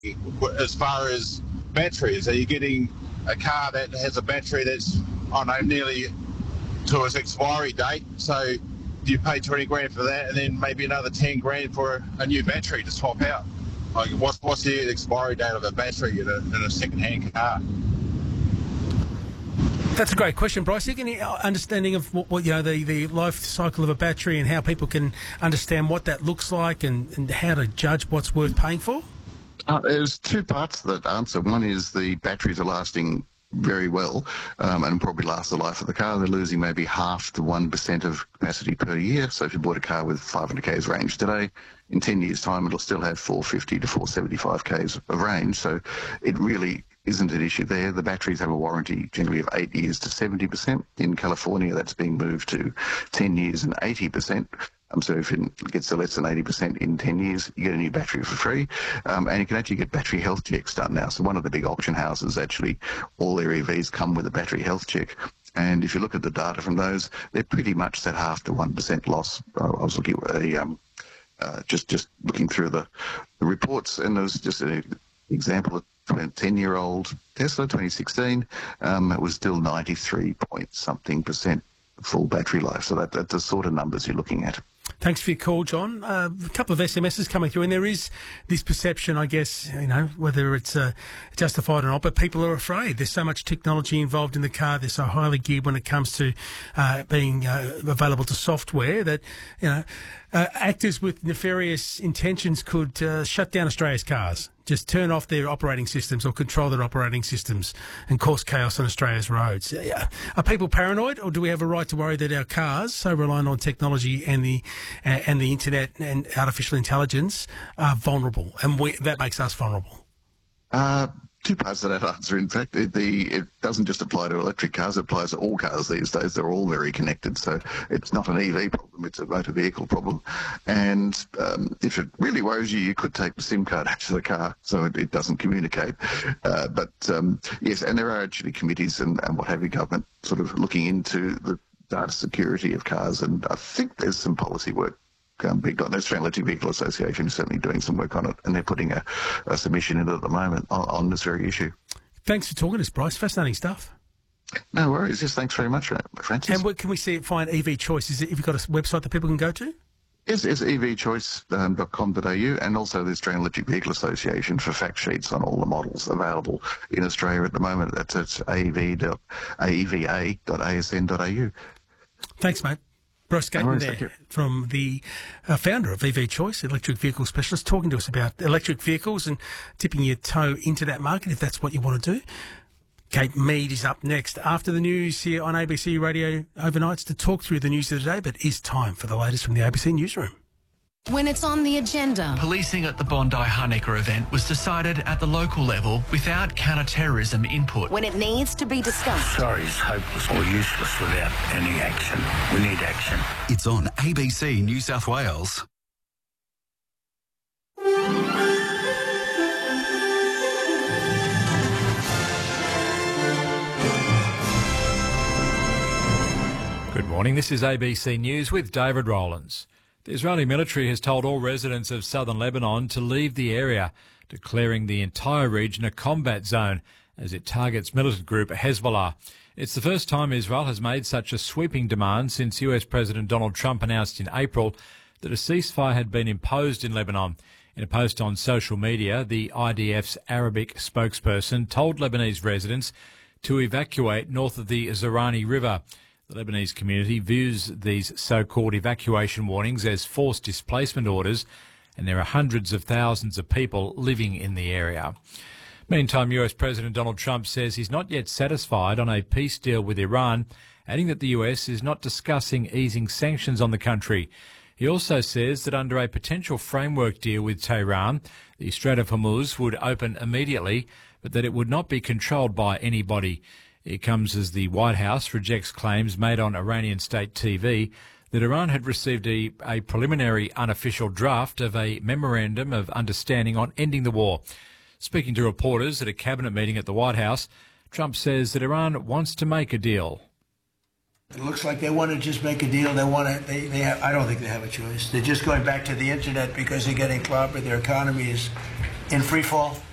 as far as batteries? Are you getting a car that has a battery that's, I don't know, nearly to its expiry date? So do you pay 20 grand for that and then maybe another 10 grand for a new battery to swap out? Like, what's the expiry date of a battery in a second-hand car? That's a great question, Bryce. You any understanding of what the life cycle of a battery and how people can understand what that looks like and how to judge what's worth paying for? There's two parts to that answer. One is the batteries are lasting very well and probably last the life of the car. They're losing maybe half to 1% of capacity per year. So if you bought a car with 500 k's range today, in 10 years' time it'll still have 450 to 475 k's of range. So it really isn't an issue there. The batteries have a warranty generally of 8 years to 70%. In California, that's being moved to 10 years and 80%. So if it gets to less than 80% in 10 years, you get a new battery for free. And you can actually get battery health checks done now. So one of the big auction houses, actually, all their EVs come with a battery health check. And if you look at the data from those, they're pretty much that half to 1% loss. I was looking at just looking through the reports, and there was just an example of a 10-year-old Tesla, 2016, it was still 93-point-something% full battery life. So that's the sort of numbers you're looking at. Thanks for your call, John. A couple of SMSs coming through, and there is this perception, I guess, whether it's justified or not, but people are afraid. There's so much technology involved in the car. They're so highly geared when it comes to being available to software that, actors with nefarious intentions could shut down Australia's cars, just turn off their operating systems or control their operating systems and cause chaos on Australia's roads. Are people paranoid, or do we have a right to worry that our cars, so reliant on technology and the internet and artificial intelligence, are vulnerable, and that makes us vulnerable? Two parts of that answer. In fact, it doesn't just apply to electric cars, it applies to all cars these days. They're all very connected, so it's not an EV problem, it's a motor vehicle problem. And if it really worries you, you could take the SIM card out of the car so it doesn't communicate. But yes, and there are actually committees and what have you, government sort of looking into the data security of cars, and I think there's some policy work being done. The Australian Electric Vehicle Association is certainly doing some work on it, and they're putting a submission in at the moment on this very issue. Thanks for talking to us, Bryce. Fascinating stuff. No worries. Yes, thanks very much, Francis. And where can we find EV Choice? Have you got a website that people can go to? Yes, it's evchoice.com.au, and also the Australian Electric Vehicle Association for fact sheets on all the models available in Australia at the moment. That's at aeva.asn.au. Thanks, mate. Bryce Gaten there, from the founder of EV Choice, electric vehicle specialist, talking to us about electric vehicles and dipping your toe into that market if that's what you want to do. Kate Mead is up next after the news here on ABC Radio Overnights to talk through the news of the day, but it's time for the latest from the ABC Newsroom. When it's on the agenda. Policing at the Bondi Hunnicker event was decided at the local level without counter-terrorism input. When it needs to be discussed. Sorry is hopeless or useless without any action. We need action. It's on ABC New South Wales. Good morning, this is ABC News with David Rowlands. The Israeli military has told all residents of southern Lebanon to leave the area, declaring the entire region a combat zone as it targets militant group Hezbollah. It's the first time Israel has made such a sweeping demand since US President Donald Trump announced in April that a ceasefire had been imposed in Lebanon. In a post on social media, the IDF's Arabic spokesperson told Lebanese residents to evacuate north of the Zarani River. The Lebanese community views these so-called evacuation warnings as forced displacement orders, and there are hundreds of thousands of people living in the area. Meantime, US President Donald Trump says he's not yet satisfied on a peace deal with Iran, adding that the US is not discussing easing sanctions on the country. He also says that under a potential framework deal with Tehran, the Strait of Hormuz would open immediately, but that it would not be controlled by anybody. It comes as the White House rejects claims made on Iranian state TV that Iran had received a preliminary unofficial draft of a memorandum of understanding on ending the war. Speaking to reporters at a cabinet meeting at the White House, Trump says that Iran wants to make a deal. It looks like they want to just make a deal. They want to. They have, I don't think they have a choice. They're just going back to the internet because they're getting clobbered. Their economy is in free fall.